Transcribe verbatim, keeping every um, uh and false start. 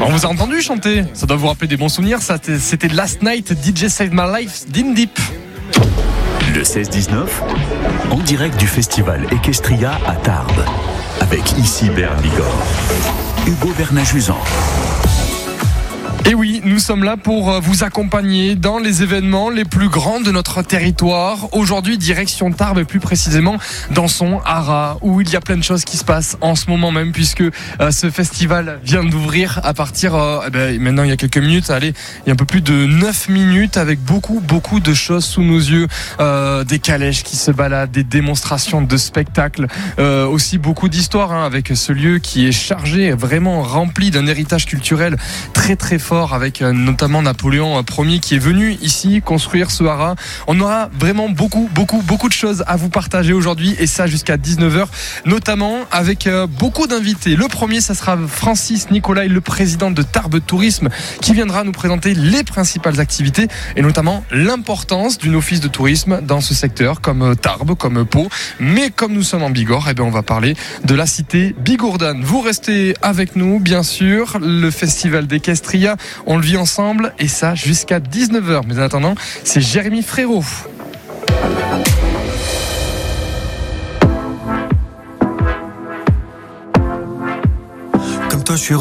On vous a entendu chanter, ça doit vous rappeler des bons souvenirs. Ça, c'était Last Night, D J Saved My Life, d'In Deep. Le seize dix-neuf, en direct du festival Equestria à Tarbes, avec ici Bern Bigorre, Hugo Bernat-Juzan. Et oui, nous sommes là pour vous accompagner dans les événements les plus grands de notre territoire. Aujourd'hui, direction Tarbes, et plus précisément dans son Haras, où il y a plein de choses qui se passent en ce moment même, puisque euh, ce festival vient d'ouvrir à partir, euh, eh ben, maintenant il y a quelques minutes, allez, il y a un peu plus de neuf minutes, avec beaucoup, beaucoup de choses sous nos yeux, euh, des calèches qui se baladent, des démonstrations de spectacles, euh, aussi beaucoup d'histoires, hein, avec ce lieu qui est chargé, vraiment rempli d'un héritage culturel très très fort, avec notamment Napoléon Ier qui est venu ici construire ce haras. On aura vraiment beaucoup, beaucoup, beaucoup de choses à vous partager aujourd'hui, et ça jusqu'à dix-neuf heures, notamment avec beaucoup d'invités. Le premier, ça sera Francis Nicolai, le président de Tarbes Tourisme, qui viendra nous présenter les principales activités et notamment l'importance d'une office de tourisme dans ce secteur, comme Tarbes, comme Pau. Mais comme nous sommes en Bigorre, eh bien on va parler de la cité bigourdane. Vous restez avec nous, bien sûr. Le festival d'Equestria, on le vit ensemble, et ça jusqu'à dix-neuf heures. Mais en attendant, c'est Jérémy Frérot. Comme toi, je suis